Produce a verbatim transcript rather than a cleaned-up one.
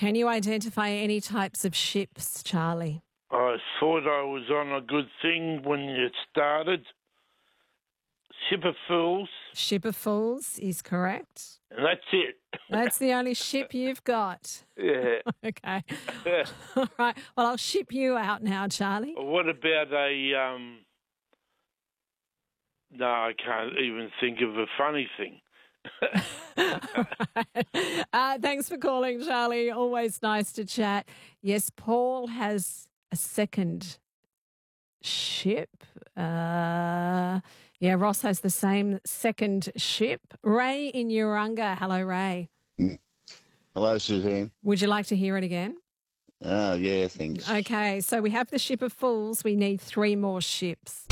Can you identify any types of ships, Charlie? I thought I was on a good thing when it started. Ship of Fools, Ship of Fools is correct. and that's it. That's the only ship you've got. Yeah. Okay. All right. Well, I'll ship you out now, Charlie. What about a, um... No, I can't even think of a funny thing. uh, thanks for calling, Charlie. Always nice to chat. Yes, Paul has a second ship. Uh, yeah, Ross has the same second ship. Ray in Urunga. Hello, Ray. Hello, Suzanne. Would you like to hear it again? Oh, yeah, thanks. Okay, so we have the Ship of Fools. We need three more ships.